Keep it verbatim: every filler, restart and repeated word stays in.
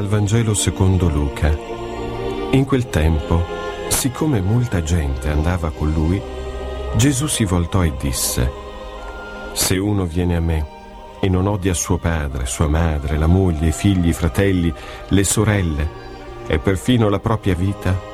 Dal Vangelo secondo Luca. In quel tempo, siccome molta gente andava con lui, Gesù si voltò e disse: «Se uno viene a me e non odia suo padre, sua madre, la moglie, i figli, i fratelli, le sorelle e perfino la propria vita,